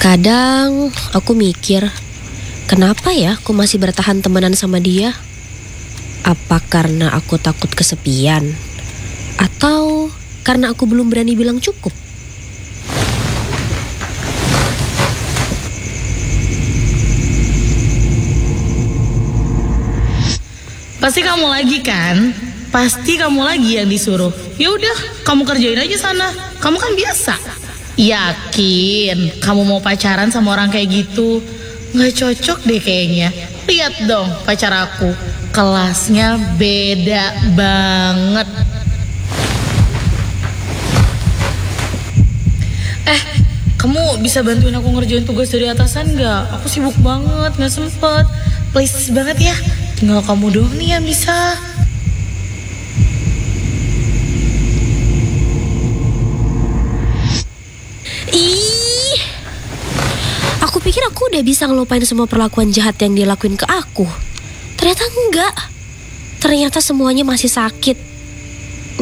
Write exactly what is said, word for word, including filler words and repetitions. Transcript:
Kadang aku mikir, kenapa ya aku masih bertahan temenan sama dia? Apa karena aku takut kesepian? Atau karena aku belum berani bilang cukup? Pasti kamu lagi kan? Pasti kamu lagi yang disuruh. Ya udah, kamu kerjain aja sana. Kamu kan biasa. Yakin kamu mau pacaran sama orang kayak gitu? Nggak cocok deh kayaknya. Lihat dong pacar aku, kelasnya beda banget. Eh, kamu bisa bantuin aku ngerjain tugas dari atasan nggak? Aku sibuk banget, nggak sempet. Please banget ya, tinggal kamu doang nih yang bisa. Ih, aku pikir aku udah bisa ngelupain semua perlakuan jahat yang dia lakuin ke aku. Ternyata enggak. Ternyata semuanya masih sakit.